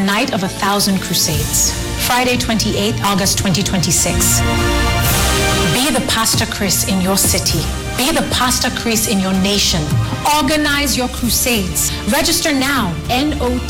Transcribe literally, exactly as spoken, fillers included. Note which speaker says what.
Speaker 1: Night of a Thousand Crusades. Friday, twenty-eighth August twenty twenty-six. Be the Pastor Chris in your city. Be the Pastor Chris in your nation. Organize your crusades. Register now. N O